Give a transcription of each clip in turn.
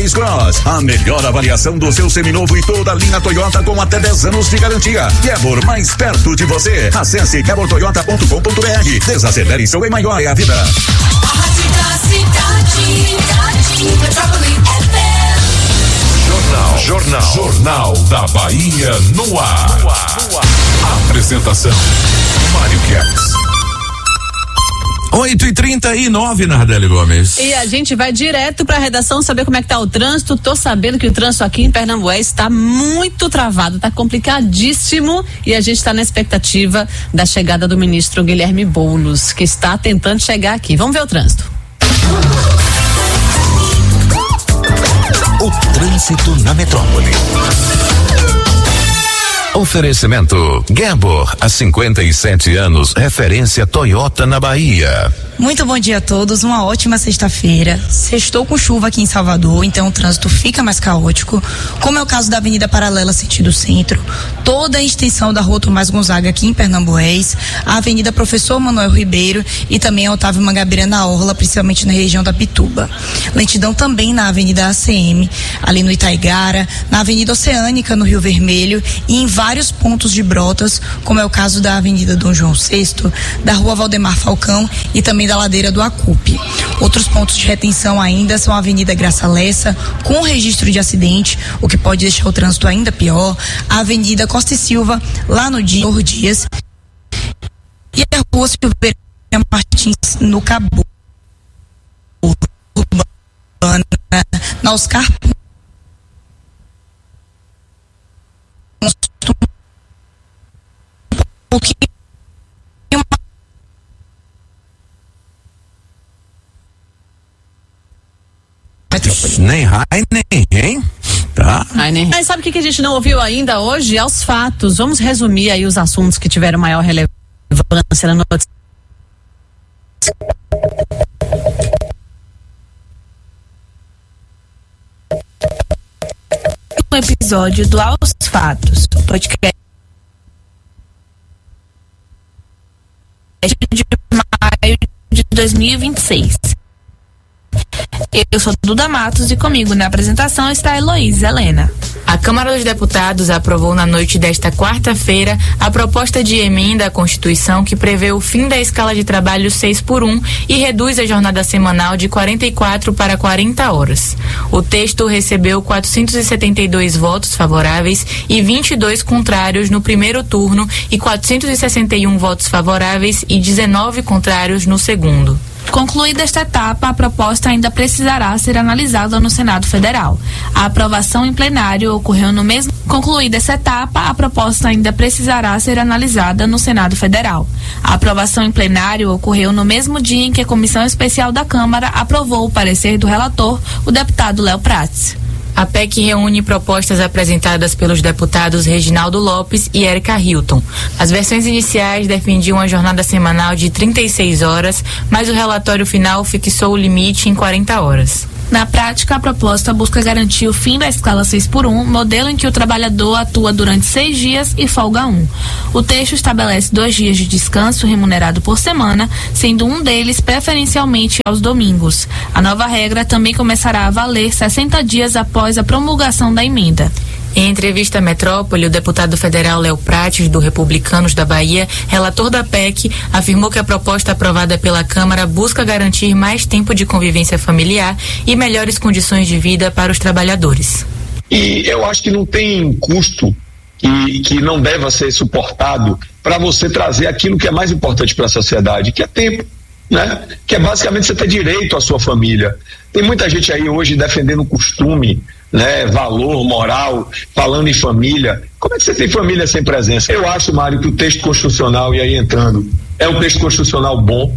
Yaris Cross. A melhor avaliação do seu seminovo e toda a linha Toyota com até 10 anos de garantia. Gabor, mais perto de você. Acesse gabortoyota.com.br. Desacelere seu bem maior é a vida. A rádio da cidade, Metrópole FM. Jornal da Bahia no ar. Apresentação: Mário Kertz. 8h39, Nardelli Gomes. E a gente vai direto pra redação saber como é que tá o trânsito. Tô sabendo que o trânsito aqui em Pernambués está muito travado, tá complicadíssimo, e a gente tá na expectativa da chegada do ministro Guilherme Boulos, que está tentando chegar aqui. Vamos ver o trânsito. O trânsito na metrópole. Oferecimento Gabor, há 57 anos, referência Toyota na Bahia. Muito bom dia a todos, uma ótima sexta-feira. Sextou com chuva aqui em Salvador, então o trânsito fica mais caótico, como é o caso da Avenida Paralela sentido centro, toda a extensão da Rua Tomás Gonzaga aqui em Pernambués, a Avenida Professor Manuel Ribeiro e também a Otávio Mangabeira na Orla, principalmente na região da Pituba. Lentidão também na Avenida ACM, ali no Itaigara, na Avenida Oceânica no Rio Vermelho e em vários pontos de Brotas, como é o caso da Avenida Dom João VI, da Rua Valdemar Falcão e também da ladeira do Acupe. Outros pontos de retenção ainda são a Avenida Graça Lessa, com registro de acidente, o que pode deixar o trânsito ainda pior, a Avenida Costa e Silva, lá no Dias, e a Rua Silveira Martins, no Cabo Urbana, na Oscar um pouquinho Nem high, nem rem, tá? Mas sabe o que a gente não ouviu ainda hoje? Aos fatos. Vamos resumir aí os assuntos que tiveram maior relevância na notícia. Um episódio do Aos Fatos, podcast de maio de 2026. Eu sou Duda Matos e comigo na apresentação está a Heloísa Helena. A Câmara dos Deputados aprovou na noite desta quarta-feira a proposta de emenda à Constituição que prevê o fim da escala de trabalho 6x1 e reduz a jornada semanal de 44 para 40 horas. O texto recebeu 472 votos favoráveis e 22 contrários no primeiro turno e 461 votos favoráveis e 19 contrários no segundo. Concluída esta etapa, a proposta ainda precisará ser analisada no Senado Federal. A aprovação em plenário ocorreu no mesmo... Concluída essa etapa, a proposta ainda precisará ser analisada no Senado Federal. A aprovação em plenário ocorreu no mesmo dia em que a Comissão Especial da Câmara aprovou o parecer do relator, o deputado Léo Prates. A PEC reúne propostas apresentadas pelos deputados Reginaldo Lopes e Érica Hilton. As versões iniciais defendiam a jornada semanal de 36 horas, mas o relatório final fixou o limite em 40 horas. Na prática, a proposta busca garantir o fim da escala 6x1, modelo em que o trabalhador atua durante 6 dias e folga 1. O texto estabelece 2 dias de descanso remunerado por semana, sendo um deles preferencialmente aos domingos. A nova regra também começará a valer 60 dias após a promulgação da emenda. Em entrevista à Metrópole, o deputado federal Léo Prates, do Republicanos da Bahia, relator da PEC, afirmou que a proposta aprovada pela Câmara busca garantir mais tempo de convivência familiar e melhores condições de vida para os trabalhadores. E eu acho que não tem custo que não deva ser suportado para você trazer aquilo que é mais importante para a sociedade, que é tempo, né? Que é basicamente você ter direito à sua família. Tem muita gente aí hoje defendendo costume, né, valor, moral, falando em família. Como é que você tem família sem presença? Eu acho, Mário, que o texto constitucional, e aí entrando, é um texto constitucional bom.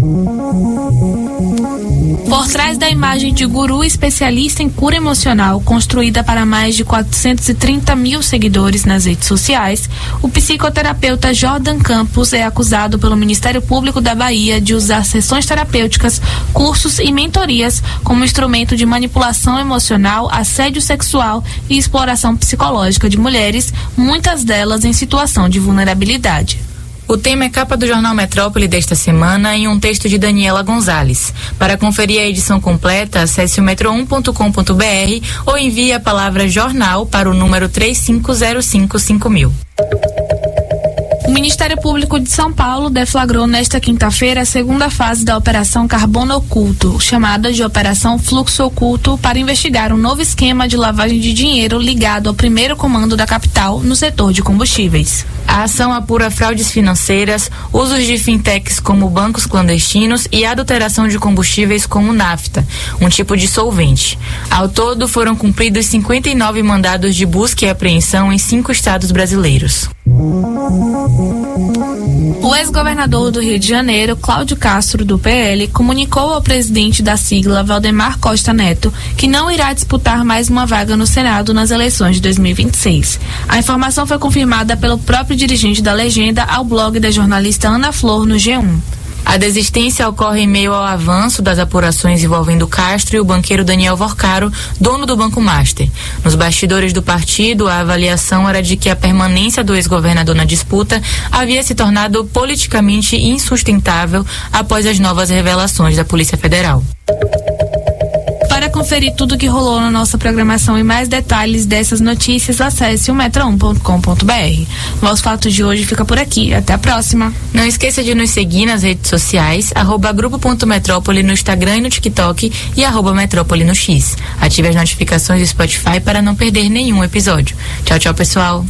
Por trás da imagem de guru especialista em cura emocional, construída para mais de 430 mil seguidores nas redes sociais, o psicoterapeuta Jordan Campos é acusado pelo Ministério Público da Bahia de usar sessões terapêuticas, cursos e mentorias como instrumento de manipulação emocional, assédio sexual e exploração psicológica de mulheres, muitas delas em situação de vulnerabilidade. O tema é capa do Jornal Metrópole desta semana em um texto de Daniela Gonzalez. Para conferir a edição completa, acesse o metro1.com.br ou envie a palavra jornal para o número 35055000. O Ministério Público de São Paulo deflagrou nesta quinta-feira a segunda fase da Operação Carbono Oculto, chamada de Operação Fluxo Oculto, para investigar um novo esquema de lavagem de dinheiro ligado ao primeiro comando da capital no setor de combustíveis. A ação apura fraudes financeiras, usos de fintechs como bancos clandestinos e adulteração de combustíveis como nafta, um tipo de solvente. Ao todo, foram cumpridos 59 mandados de busca e apreensão em 5 estados brasileiros. O ex-governador do Rio de Janeiro, Cláudio Castro, do PL, comunicou ao presidente da sigla, Valdemar Costa Neto, que não irá disputar mais uma vaga no Senado nas eleições de 2026. A informação foi confirmada pelo próprio dirigente da legenda ao blog da jornalista Ana Flor no G1. A desistência ocorre em meio ao avanço das apurações envolvendo Castro e o banqueiro Daniel Vorcaro, dono do Banco Master. Nos bastidores do partido, a avaliação era de que a permanência do ex-governador na disputa havia se tornado politicamente insustentável após as novas revelações da Polícia Federal. Para conferir tudo que rolou na nossa programação e mais detalhes dessas notícias, acesse o metro1.com.br. Nosso fato de hoje fica por aqui. Até a próxima. Não esqueça de nos seguir nas redes sociais, @grupo.metrópole no Instagram e no TikTok e @metrópole no X. Ative as notificações do Spotify para não perder nenhum episódio. Tchau, tchau, pessoal.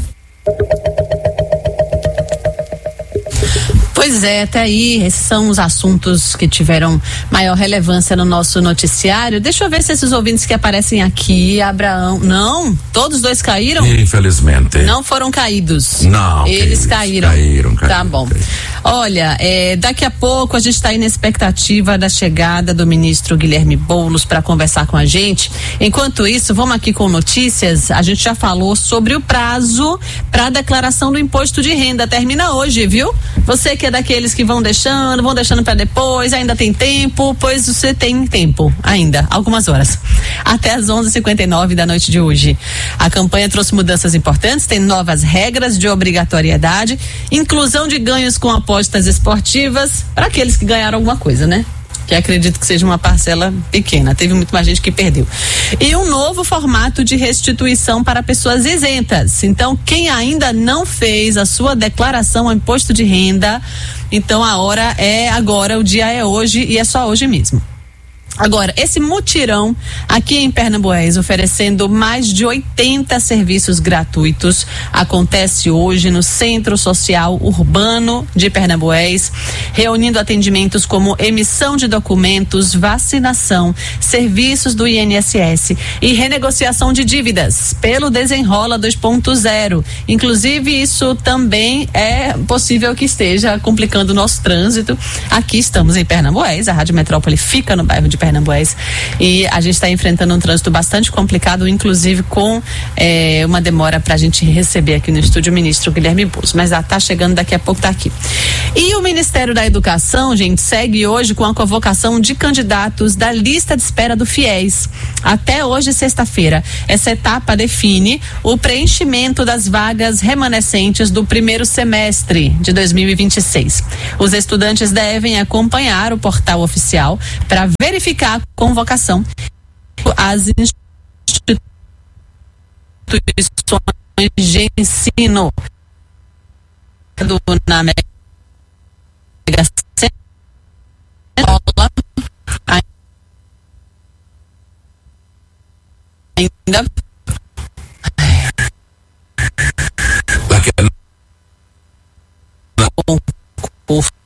Pois é, até aí, esses são os assuntos que tiveram maior relevância no nosso noticiário. Deixa eu ver se esses ouvintes que aparecem aqui, Abraão, não, todos dois caíram? Infelizmente. Não foram caídos. Não. Eles caíram. Caíram. Tá bom. Olha, daqui a pouco a gente está aí na expectativa da chegada do ministro Guilherme Boulos para conversar com a gente. Enquanto isso, vamos aqui com notícias. A gente já falou sobre o prazo para a declaração do imposto de renda. Termina hoje, viu? Você que é daqueles que vão deixando para depois, ainda tem tempo, pois você tem tempo ainda, algumas horas. Até às 11h59 da noite de hoje. A campanha trouxe mudanças importantes, tem novas regras de obrigatoriedade, inclusão de ganhos com apostas esportivas para aqueles que ganharam alguma coisa, né? Que acredito que seja uma parcela pequena, teve muito mais gente que perdeu. E um novo formato de restituição para pessoas isentas. Então, quem ainda não fez a sua declaração ao imposto de renda, então a hora é agora, o dia é hoje e é só hoje mesmo. Agora, esse mutirão aqui em Pernambués, oferecendo mais de 80 serviços gratuitos, acontece hoje no Centro Social Urbano de Pernambués, reunindo atendimentos como emissão de documentos, vacinação, serviços do INSS e renegociação de dívidas pelo Desenrola 2.0. Inclusive, isso também é possível que esteja complicando o nosso trânsito. Aqui estamos em Pernambués, a Rádio Metrópole fica no bairro de Pernambués e a gente está enfrentando um trânsito bastante complicado, inclusive com uma demora para a gente receber aqui no estúdio o ministro Guilherme Boulos, mas está chegando, daqui a pouco está aqui. E o Ministério da Educação, gente, segue hoje com a convocação de candidatos da lista de espera do FIES. Até hoje, sexta-feira, essa etapa define o preenchimento das vagas remanescentes do primeiro semestre de 2026. Os estudantes devem acompanhar o portal oficial para verificar a convocação. As instituições de ensino na Mega Sena ainda